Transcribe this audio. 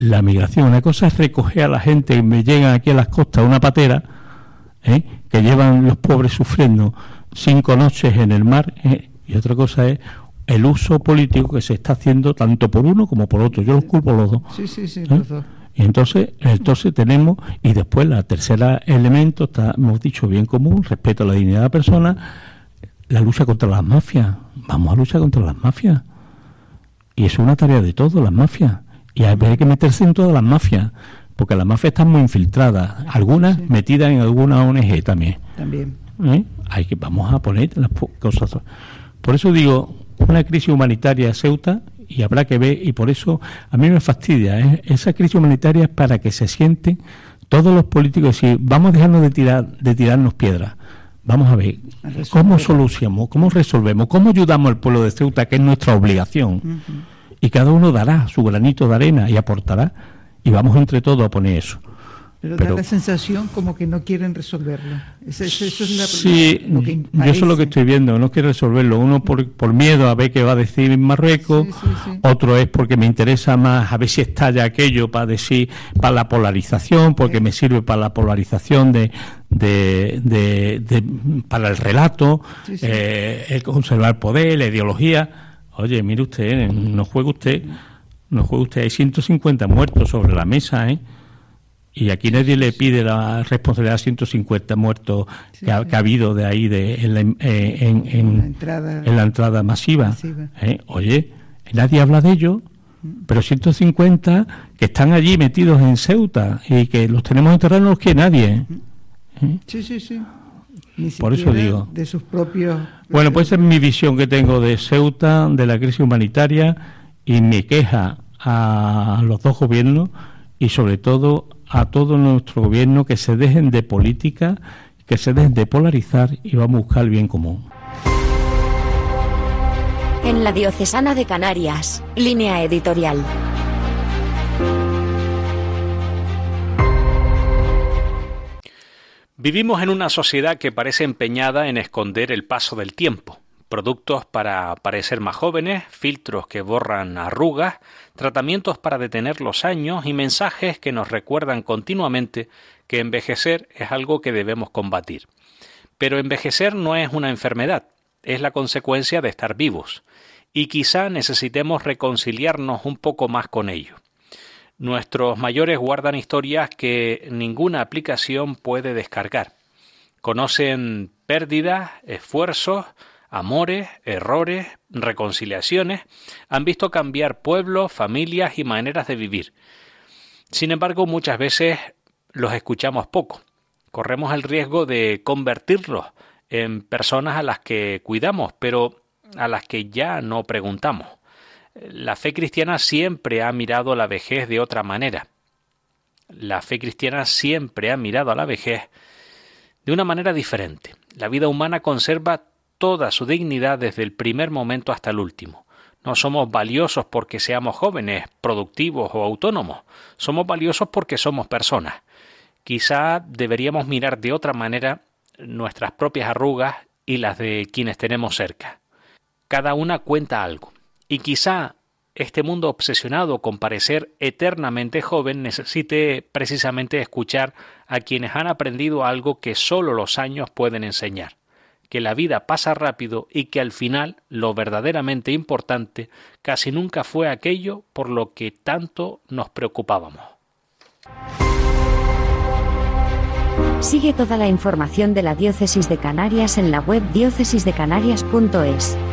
la migración. Una cosa es recoger a la gente que me llegan aquí a las costas una patera, que llevan los pobres sufriendo 5 noches en el mar, y otra cosa es el uso político que se está haciendo tanto por uno como por otro. Yo los culpo los dos. Sí, los dos. Y entonces tenemos, y después la tercera elemento, hemos dicho bien común, respeto a la dignidad de la persona, la lucha contra las mafias. Vamos a luchar contra las mafias. Y eso es una tarea de todos, las mafias. Y hay que meterse en todas las mafias, porque las mafias están muy infiltradas, algunas metidas en alguna ONG también. Vamos a poner las cosas. Por eso digo, una crisis humanitaria Ceuta, y habrá que ver, y por eso a mí me fastidia, esa crisis humanitaria es para que se sienten todos los políticos y decir, vamos a dejarnos de tirarnos piedras, vamos a ver cómo solucionamos, cómo resolvemos, cómo ayudamos al pueblo de Ceuta, que es nuestra obligación, y cada uno dará su granito de arena y aportará, y vamos entre todos a poner eso. Pero da la sensación como que no quieren resolverlo. Eso es lo que yo eso es lo que estoy viendo, no quiero resolverlo. Uno por miedo a ver qué va a decir Marruecos, otro es porque me interesa más a ver si estalla aquello para la polarización, porque me sirve para la polarización para el relato, el conservar poder, la ideología. Oye, mire usted, no juegue usted, hay 150 muertos sobre la mesa, y aquí nadie le pide la responsabilidad a 150 muertos que ha habido de ahí en la entrada masiva. Oye, nadie habla de ello, pero 150 que están allí metidos en Ceuta y que los tenemos enterrados no los quiere nadie. Por eso digo. De sus propios. Bueno, pues esa es mi visión que tengo de Ceuta, de la crisis humanitaria, y mi queja a los dos gobiernos y sobre todo a todo nuestro gobierno, que se dejen de política, que se dejen de polarizar y vamos a buscar el bien común. En la Diocesana de Canarias, línea editorial. Vivimos en una sociedad que parece empeñada en esconder el paso del tiempo. Productos para parecer más jóvenes, filtros que borran arrugas, tratamientos para detener los años y mensajes que nos recuerdan continuamente que envejecer es algo que debemos combatir. Pero envejecer no es una enfermedad, es la consecuencia de estar vivos, y quizá necesitemos reconciliarnos un poco más con ello. Nuestros mayores guardan historias que ninguna aplicación puede descargar. Conocen pérdidas, esfuerzos, amores, errores, reconciliaciones, han visto cambiar pueblos, familias y maneras de vivir. Sin embargo, muchas veces los escuchamos poco. Corremos el riesgo de convertirlos en personas a las que cuidamos, pero a las que ya no preguntamos. La fe cristiana siempre ha mirado a la vejez de otra manera. La fe cristiana siempre ha mirado a la vejez de una manera diferente. La vida humana conserva toda su dignidad desde el primer momento hasta el último. No somos valiosos porque seamos jóvenes, productivos o autónomos. Somos valiosos porque somos personas. Quizá deberíamos mirar de otra manera nuestras propias arrugas y las de quienes tenemos cerca. Cada una cuenta algo. Y quizá este mundo obsesionado con parecer eternamente joven necesite precisamente escuchar a quienes han aprendido algo que solo los años pueden enseñar. Que la vida pasa rápido y que al final lo verdaderamente importante casi nunca fue aquello por lo que tanto nos preocupábamos. Sigue toda la información de la Diócesis de Canarias en la web diócesisdecanarias.es.